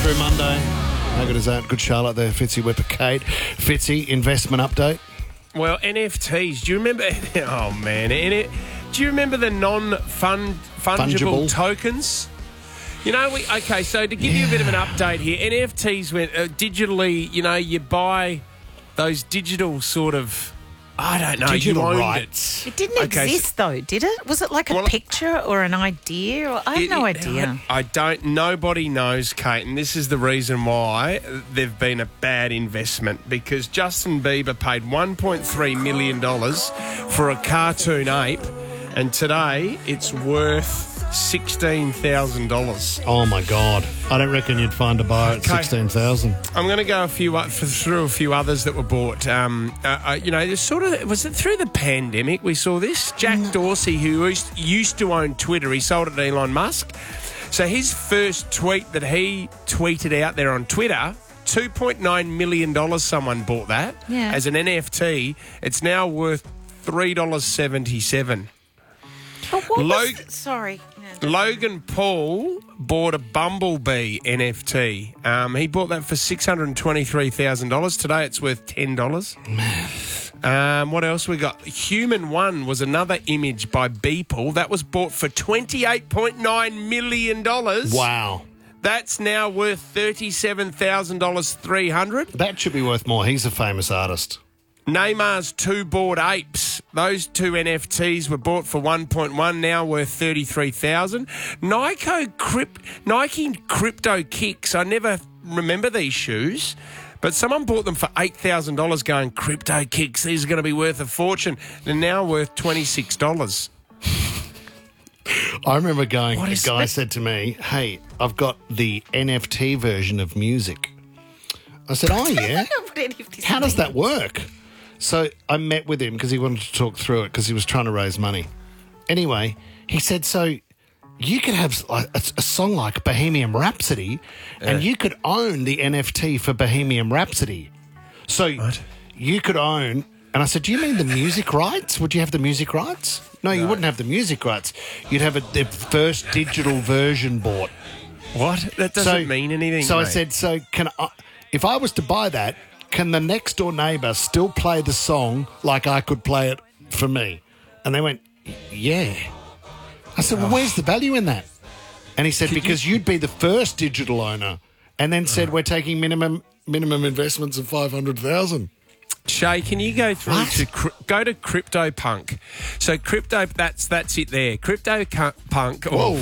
through Monday. How good is that? Good Charlotte there, Fitzy Whipper Kate. Fitzy, investment update. Well, NFTs. Do you remember? Oh man, do you remember the non-fungible tokens? You know, so to give you a bit of an update here, NFTs went digitally. You know, you buy those digital sort of. I don't know. Digital you owned rights. It didn't exist, though, did it? Was it like a picture or an idea? Or, I have no idea. I don't. Nobody knows, Kate, and this is the reason why they've been a bad investment, because Justin Bieber paid $1.3 million for a cartoon ape, and today it's worth $16,000. Oh, my God. I don't reckon you'd find a buyer at $16,000. I'm going to go through a few others that were bought. Was it through the pandemic we saw this? Jack Dorsey, who used to own Twitter, he sold it to Elon Musk. So his first tweet that he tweeted out there on Twitter, $2.9 million someone bought that as an NFT. It's now worth $3.77. But sorry. Logan Paul bought a Bumblebee NFT. He bought that for $623,000. Today it's worth $10. What else we got? Human One was another image by Beeple. That was bought for $28.9 million. Wow. That's now worth $37,300. That should be worth more. He's a famous artist. Neymar's two bored apes. Those two NFTs were bought for 1.1, now worth 33,000. Nike Crypto Kicks. I never remember these shoes, but someone bought them for $8,000 going, Crypto Kicks, these are going to be worth a fortune. They're now worth $26. I remember going, a guy said to me, hey, I've got the NFT version of music. I said, oh, yeah? How does that work? So I met with him because he wanted to talk through it because he was trying to raise money. Anyway, he said, so you could have a song like Bohemian Rhapsody and you could own the NFT for Bohemian Rhapsody. So you could own... And I said, do you mean the music rights? Would you have the music rights? No, you wouldn't have the music rights. You'd have the first digital version bought. What? That doesn't mean anything, So mate. I said, if I was to buy that, can the next door neighbour still play the song like I could play it for me? And they went, yeah. I said, well, where's the value in that? And he said, because you'd be the first digital owner. And then said, we're taking minimum investments of $500,000. Shay, can you go through go to CryptoPunk? So that's it there. CryptoPunk.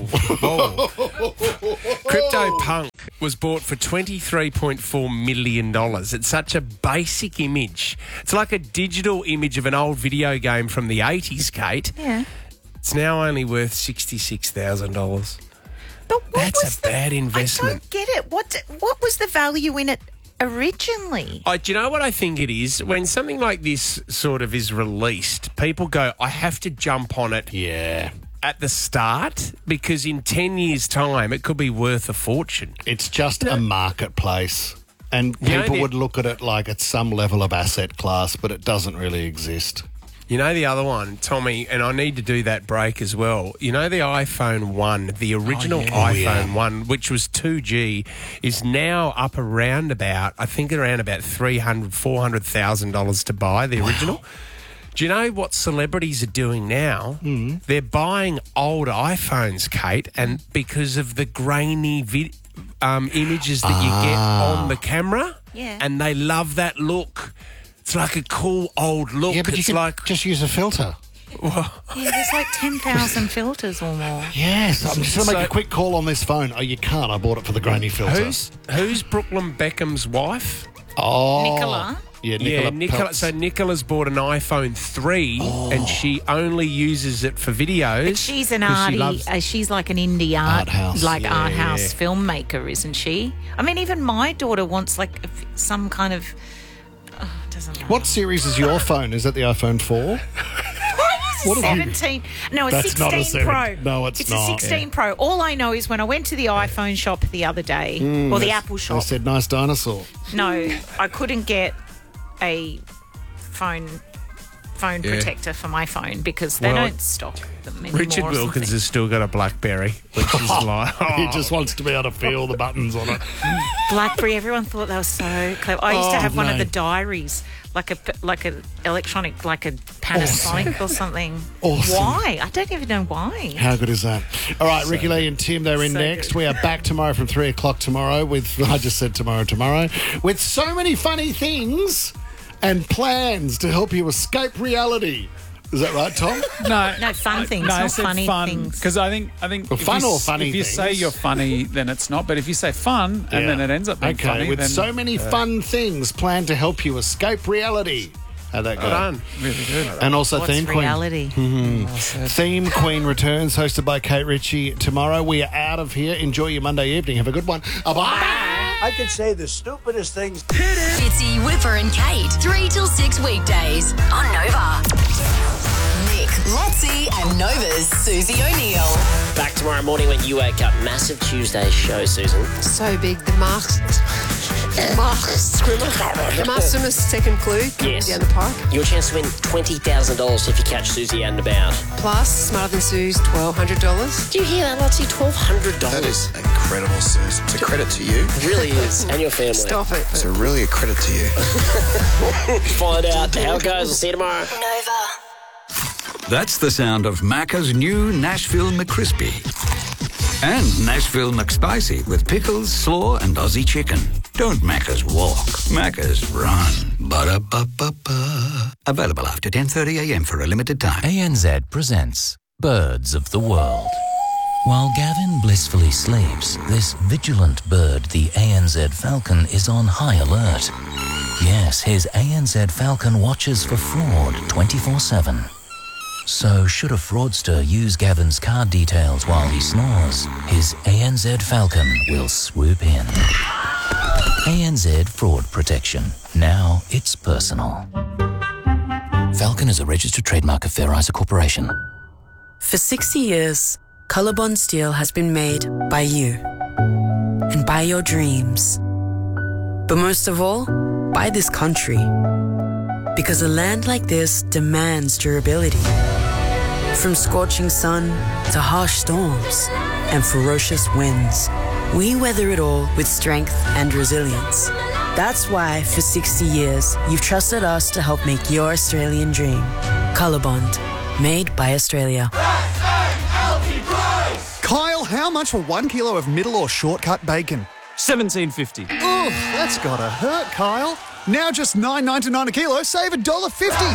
CryptoPunk was bought for $23.4 million. It's such a basic image. It's like a digital image of an old video game from the 80s, Kate. Yeah. It's now only worth $66,000. But that's a bad investment. I don't get it. What was the value in it originally? Do you know what I think it is? When something like this sort of is released, people go, I have to jump on it at the start because in 10 years' time it could be worth a fortune. It's just a marketplace. And people would look at it like it's some level of asset class, but it doesn't really exist. You know the other one, Tommy, and I need to do that break as well. You know the iPhone 1, the original iPhone 1, which was 2G, is now up around about $300,000, $400,000 to buy, the original. Do you know what celebrities are doing now? They're buying old iPhones, Kate, and because of the grainy images that you get on the camera, and they love that look. It's like a cool old look. Yeah, but you can just use a filter. There's like 10,000 filters or more. Yes, I'm just going to make a quick call on this phone. Oh, you can't. I bought it for the grainy filter. Who's Brooklyn Beckham's wife? Oh. Nicola. Yeah, Nicola. So Nicola's bought an iPhone 3 and she only uses it for videos. But she's an arty. She's like an indie art house, art house filmmaker, isn't she? I mean, even my daughter wants like some kind of... What series is your phone? Is that the iPhone 4? What 17. No, a 16 Pro. No, it's not. It's a 16 Pro. All I know is when I went to the iPhone shop the other day, or the Apple shop. I said, nice dinosaur. No, I couldn't get a phone phone protector for my phone because they don't stock them anymore. Richard Wilkins has still got a BlackBerry, which is like... He just wants to be able to feel the buttons on it. BlackBerry, everyone thought that was so clever. I used to have one of the diaries, like a electronic, like a Panasonic or something. Awesome. Why? I don't even know why. How good is that? All right, Ricky Lee and Tim, they're in next. Good. We are back tomorrow from 3 o'clock tomorrow with, I just said tomorrow, with so many funny things and plans to help you escape reality. Is that right, Tom? No, fun things, not funny things. Because I think fun or funny if you things. say you're funny, then it's not. But if you say fun and then it ends up being funny, with then, so many fun things planned to help you escape reality. How'd that go? Done. Really good. And also What's Theme reality? Queen. Theme Queen returns, hosted by Kate Ritchie tomorrow. We are out of here. Enjoy your Monday evening. Have a good one. Bye. I could say the stupidest things. Fitzy, Whipper and Kate, 3 till 6 weekdays on Nova. Nick, Lotzi and Nova's Susie O'Neill. Back tomorrow morning when you wake up. Massive Tuesday show, Susan. So big. The masked swimmer, second clue. Yes. Down the park. Your chance to win $20,000 if you catch Susie out and about. Plus, Smarter Than Sue's $1,200. Do you hear that, Lotzi? $1,200. That is incredible, Suze. It's a credit to you. It really is. And your family. Stop it. It's really a credit to you. Find out how it goes. We'll see you tomorrow. Nova. That's the sound of Macca's new Nashville McCrispy. And Nashville McSpicy with pickles, slaw and Aussie chicken. Don't Macca's walk, Macca's run. Ba-da-ba-ba-ba. Available after 10:30am for a limited time. ANZ presents Birds of the World. While Gavin blissfully sleeps, this vigilant bird, the ANZ falcon, is on high alert. Yes, his ANZ falcon watches for fraud 24/7. So should a fraudster use Gavin's card details while he snores, his ANZ Falcon will swoop in. ANZ Fraud Protection. Now it's personal. Falcon is a registered trademark of Fair Isa Corporation. For 60 years, Colorbond Steel has been made by you and by your dreams. But most of all, by this country. Because a land like this demands durability. From scorching sun to harsh storms and ferocious winds, we weather it all with strength and resilience. That's why, for 60 years, you've trusted us to help make your Australian dream. Colorbond, made by Australia. Kyle, how much for 1 kilo of middle or shortcut bacon? $17.50. Oof, that's gotta hurt, Kyle. Now just $9.99 a kilo, save $1.50.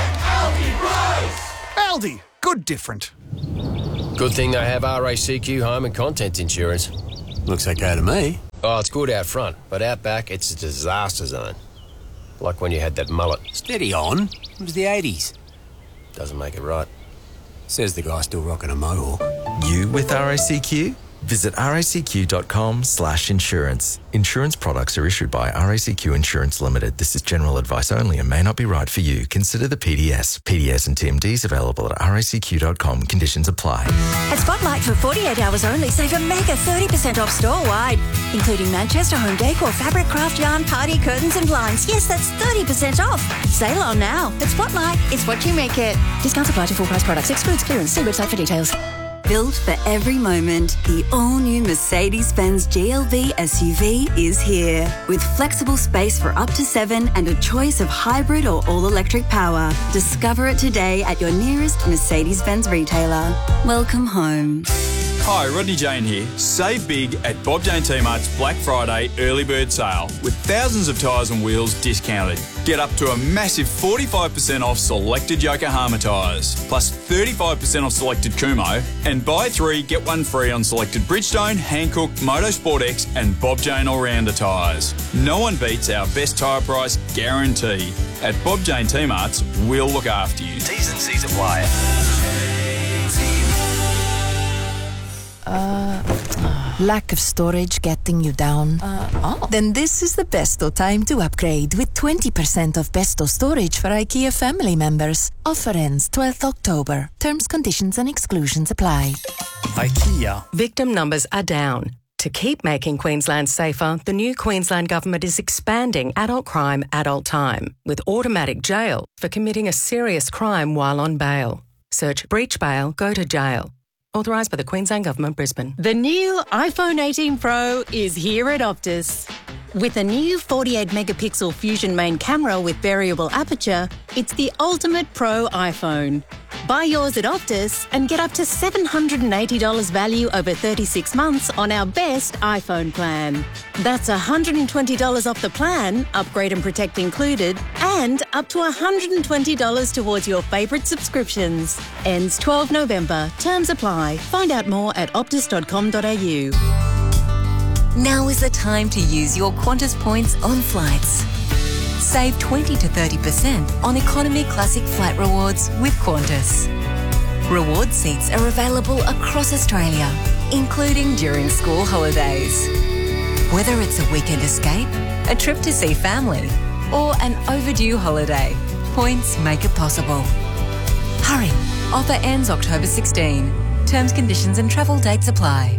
Aldi, good different. Good thing they have RACQ home and contents insurance. Looks okay to me. Oh, it's good out front, but out back, it's a disaster zone. Like when you had that mullet. Steady on. It was the 80s. Doesn't make it right. Says the guy still rocking a mohawk. You with RACQ? Visit racq.com/insurance. Insurance products are issued by RACQ Insurance Limited. This is general advice only and may not be right for you. Consider the PDS. PDS and TMDs available at racq.com. Conditions apply. At Spotlight for 48 hours only, save a mega 30% off store-wide, including Manchester home decor, fabric, craft yarn, party curtains and blinds. Yes, that's 30% off. Sale on now. At Spotlight, it's what you make it. Discounts apply to full price products. Excludes clearance. See website for details. Built for every moment, the all-new Mercedes-Benz GLB SUV is here. With flexible space for up to 7 and a choice of hybrid or all-electric power. Discover it today at your nearest Mercedes-Benz retailer. Welcome home. Hi, Rodney Jane here. Save big at Bob Jane T-Mart's Black Friday early bird sale with thousands of tyres and wheels discounted. Get up to a massive 45% off selected Yokohama tyres, plus 35% off selected Kumho, and buy 3, get 1 free on selected Bridgestone, Hankook, Motorsport X and Bob Jane All-Rounder tyres. No one beats our best tyre price guarantee. At Bob Jane T-Mart's, we'll look after you. T's and C's apply. Lack of storage getting you down? Then this is the Besto time to upgrade with 20% off Besto storage for IKEA family members. Offer ends 12th October. Terms, conditions and exclusions apply. IKEA. Victim numbers are down. To keep making Queensland safer, the new Queensland Government is expanding adult crime, adult time, with automatic jail for committing a serious crime while on bail. Search breach bail, go to jail. Authorised by the Queensland Government, Brisbane. The new iPhone 18 Pro is here at Optus. With a new 48-megapixel Fusion main camera with variable aperture, it's the ultimate pro iPhone. Buy yours at Optus and get up to $780 value over 36 months on our best iPhone plan. That's $120 off the plan, upgrade and protect included, and up to $120 towards your favourite subscriptions. Ends 12 November. Terms apply. Find out more at optus.com.au. Now is the time to use your Qantas points on flights. Save 20 to 30% on Economy Classic flight rewards with Qantas. Reward seats are available across Australia, including during school holidays. Whether it's a weekend escape, a trip to see family, or an overdue holiday, points make it possible. Hurry, offer ends October 16. Terms, conditions and travel dates apply.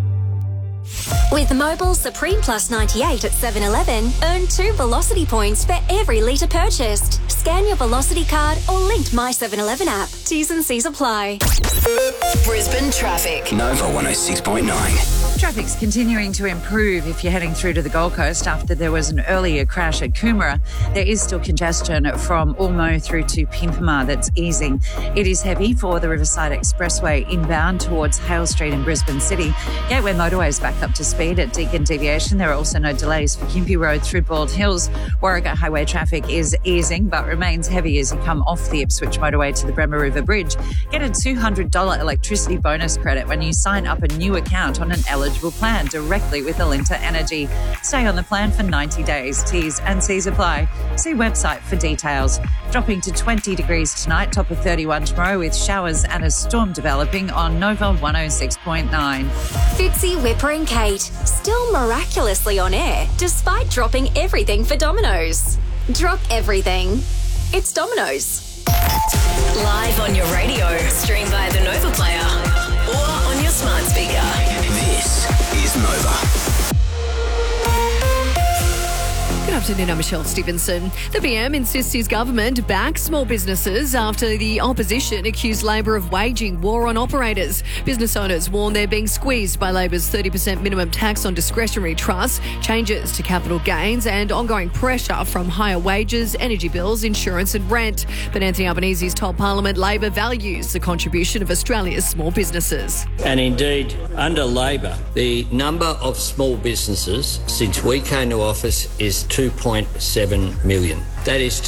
With Mobile Supreme Plus 98 at 7-Eleven, earn 2 Velocity points for every litre purchased. Scan your Velocity card or linked My 7-Eleven app. T's and C's apply. Brisbane traffic. Nova 106.9. Traffic's continuing to improve if you're heading through to the Gold Coast after there was an earlier crash at Coomera. There is still congestion from Ulmo through to Pimpama that's easing. It is heavy for the Riverside Expressway inbound towards Hale Street in Brisbane City. Gateway motorway is back up to speed at Deakin Deviation. There are also no delays for Gympie Road through Bald Hills. Warragah Highway traffic is easing but remains heavy as you come off the Ipswich motorway to the Bremer River Bridge. Get a $200 electricity bonus credit when you sign up a new account on an eligible plan directly with Alinta Energy. Stay on the plan for 90 days. T's and C's apply. See website for details. Dropping to 20 degrees tonight, top of 31 tomorrow with showers and a storm developing on Nova 106.9. Fitzy, Whipper and Kate, still miraculously on air despite dropping everything for Domino's. Drop everything. It's Domino's. Live on your radio, stream via the Nova Player or on your smart speaker. This is Nova. Good afternoon, I'm Michelle Stevenson. The PM insists his government backs small businesses after the opposition accused Labor of waging war on operators. Business owners warn they're being squeezed by Labor's 30% minimum tax on discretionary trusts, changes to capital gains and ongoing pressure from higher wages, energy bills, insurance and rent. But Anthony Albanese's told Parliament Labor values the contribution of Australia's small businesses. And indeed, under Labor, the number of small businesses since we came to office is 2.7 million. That is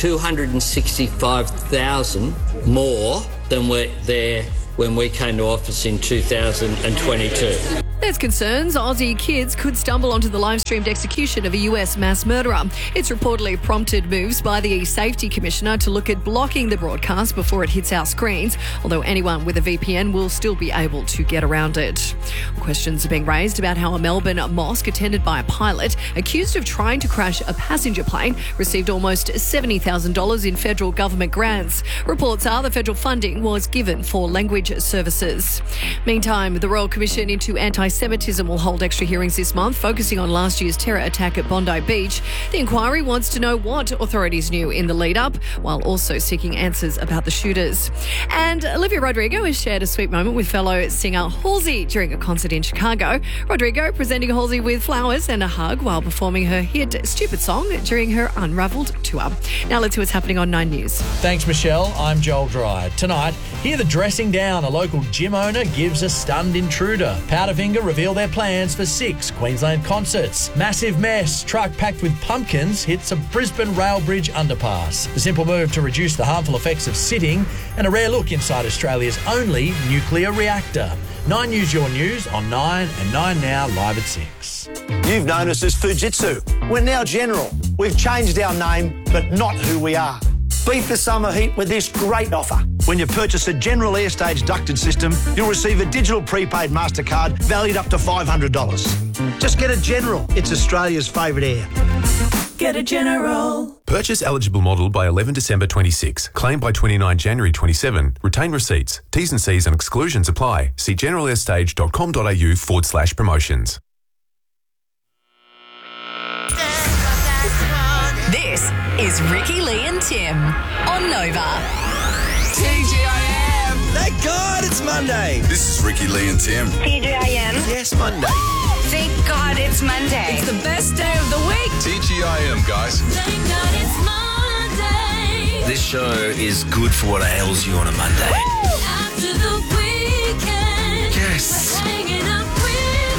265,000 more than were there when we came to office in 2022. There's concerns Aussie kids could stumble onto the live-streamed execution of a US mass murderer. It's reportedly prompted moves by the Safety Commissioner to look at blocking the broadcast before it hits our screens, although anyone with a VPN will still be able to get around it. Questions are being raised about how a Melbourne mosque attended by a pilot accused of trying to crash a passenger plane received almost $70,000 in federal government grants. Reports are the federal funding was given for language services. Meantime, the Royal Commission into Anti-Semitism will hold extra hearings this month, focusing on last year's terror attack at Bondi Beach. The inquiry wants to know what authorities knew in the lead-up, while also seeking answers about the shooters. And Olivia Rodrigo has shared a sweet moment with fellow singer Halsey during a concert in Chicago. Rodrigo presenting Halsey with flowers and a hug while performing her hit Stupid Song during her Unravelled tour. Now let's see what's happening on 9 News. Thanks, Michelle. I'm Joel Dry. Tonight, hear the dressing down. A local gym owner gives a stunned intruder. Powderfinger reveal their plans for 6 Queensland concerts. Massive mess. Truck packed with pumpkins hits a Brisbane rail bridge underpass. The simple move to reduce the harmful effects of sitting, and a rare look inside Australia's only nuclear reactor. 9 News Your News on 9 and 9 Now live at 6. You've known us as Fujitsu. We're now General. We've changed our name, but not who we are. Beat the summer heat with this great offer. When you purchase a General Airstage ducted system, you'll receive a digital prepaid MasterCard valued up to $500. Just get a General. It's Australia's favourite air. Get a General. Purchase eligible model by 11 December 26. Claim by 29 January 27. Retain receipts. T's and C's and exclusions apply. See generalairstage.com.au/promotions. This is Ricky, Lee and Tim on Nova. TGIM! Thank God it's Monday. This is Ricky, Lee and Tim. TGIM. Yes, Monday. Thank God it's Monday. It's the best day of the week. TGIM, guys. Thank God it's Monday. This show is good for what ails you on a Monday. After the weekend. Yes. Hanging up with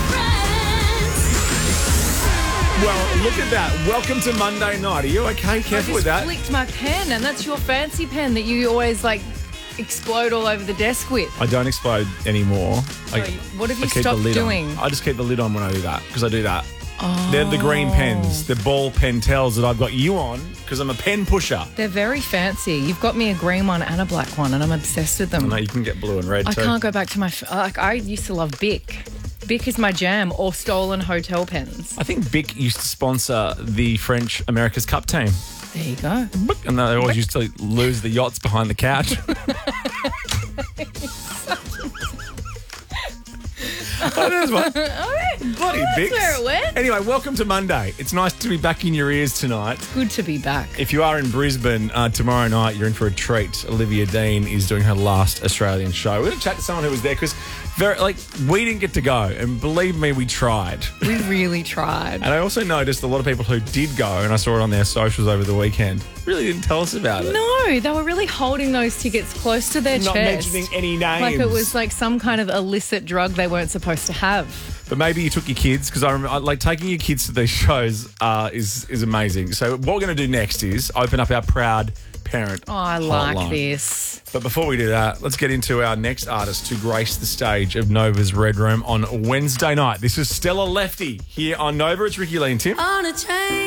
friends. Well, look at that. Welcome to Monday night. Are you okay? Careful with that. I just flicked my pen, and that's your fancy pen that you always, explode all over the desk with. I don't explode anymore. What have you keep the stopped lid doing? on. I just keep the lid on when I do that, because I do that. Oh. They're the green pens, the ball pen tells that I've got you on, because I'm a pen pusher. They're very fancy. You've got me a green one and a black one, and I'm obsessed with them. I know you can get blue and red I too. can't go back to my... I used to love Bic. Bic is my jam, or stolen hotel pens. I think Bic used to sponsor the French America's Cup team. There you go. And they always used to lose the yachts behind the couch. Bloody Bics. That's where it went. Anyway, welcome to Monday. It's nice to be back in your ears tonight. It's good to be back. If you are in Brisbane tomorrow night, you're in for a treat. Olivia Dean is doing her last Australian show. We're going to chat to someone who was there because we didn't get to go, and believe me, we tried. We really tried. And I also noticed a lot of people who did go, and I saw it on their socials over the weekend, really didn't tell us about it. No, they were really holding those tickets close to their Not chest. mentioning any names. Like it was like some kind of illicit drug they weren't supposed to have. But maybe you took your kids, because I remember, taking your kids to these shows is amazing. So what we're going to do next is open up our Proud Parent I hotline. like this. But before we do that, let's get into our next artist to grace the stage of Nova's Red Room on Wednesday night. This is Stella Lefty here on Nova. It's Ricky, Lee and Tim. On a train.